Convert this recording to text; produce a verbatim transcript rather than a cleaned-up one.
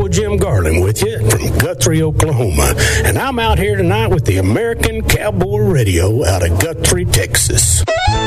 Cowboy Jim Garland with you from Guthrie, Oklahoma. And I'm out here tonight with the American Cowboy Radio out of Guthrie, Texas.